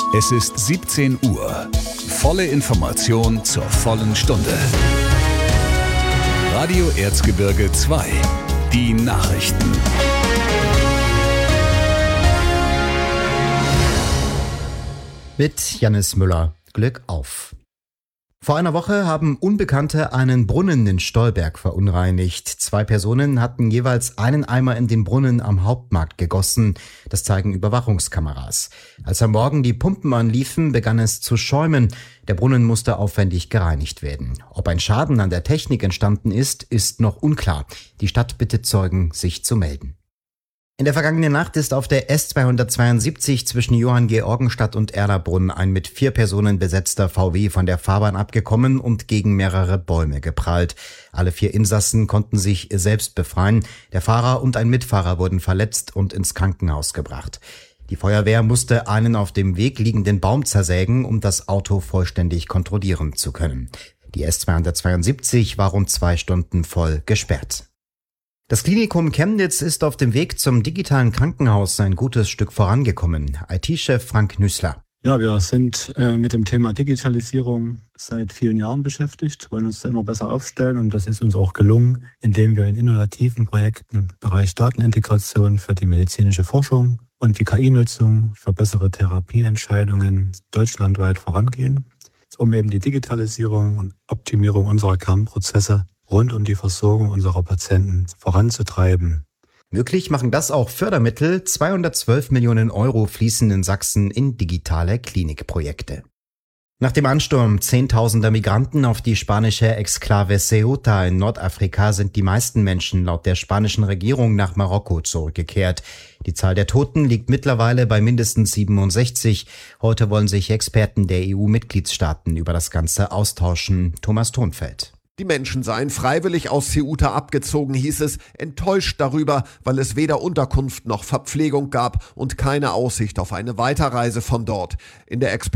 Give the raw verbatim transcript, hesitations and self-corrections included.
Es ist siebzehn Uhr. Volle Information zur vollen Stunde. Radio Erzgebirge zwei. Die Nachrichten. Mit Jannis Müller. Glück auf. Vor einer Woche haben Unbekannte einen Brunnen in Stolberg verunreinigt. Zwei Personen hatten jeweils einen Eimer in den Brunnen am Hauptmarkt gegossen. Das zeigen Überwachungskameras. Als am Morgen die Pumpen anliefen, begann es zu schäumen. Der Brunnen musste aufwendig gereinigt werden. Ob ein Schaden an der Technik entstanden ist, ist noch unklar. Die Stadt bittet Zeugen, sich zu melden. In der vergangenen Nacht ist auf der S zweihundertzweiundsiebzig zwischen Johanngeorgenstadt und Erlabrunn ein mit vier Personen besetzter V W von der Fahrbahn abgekommen und gegen mehrere Bäume geprallt. Alle vier Insassen konnten sich selbst befreien. Der Fahrer und ein Mitfahrer wurden verletzt und ins Krankenhaus gebracht. Die Feuerwehr musste einen auf dem Weg liegenden Baum zersägen, um das Auto vollständig kontrollieren zu können. Die S zweihundertzweiundsiebzig war rund zwei Stunden voll gesperrt. Das Klinikum Chemnitz ist auf dem Weg zum digitalen Krankenhaus ein gutes Stück vorangekommen. I T-Chef Frank Nüßler. Ja, wir sind äh, mit dem Thema Digitalisierung seit vielen Jahren beschäftigt, wollen uns da immer besser aufstellen und das ist uns auch gelungen, indem wir in innovativen Projekten im Bereich Datenintegration für die medizinische Forschung und die K I-Nutzung für bessere Therapieentscheidungen deutschlandweit vorangehen, um eben die Digitalisierung und Optimierung unserer Kernprozesse rund um die Versorgung unserer Patienten voranzutreiben. Möglich machen das auch Fördermittel. zweihundertzwölf Millionen Euro fließen in Sachsen in digitale Klinikprojekte. Nach dem Ansturm zehntausender Migranten auf die spanische Exklave Ceuta in Nordafrika sind die meisten Menschen laut der spanischen Regierung nach Marokko zurückgekehrt. Die Zahl der Toten liegt mittlerweile bei mindestens siebenundsechzig. Heute wollen sich Experten der E U-Mitgliedstaaten über das Ganze austauschen. Thomas Thonfeld. Die Menschen seien freiwillig aus Ceuta abgezogen, hieß es, enttäuscht darüber, weil es weder Unterkunft noch Verpflegung gab und keine Aussicht auf eine Weiterreise von dort. In der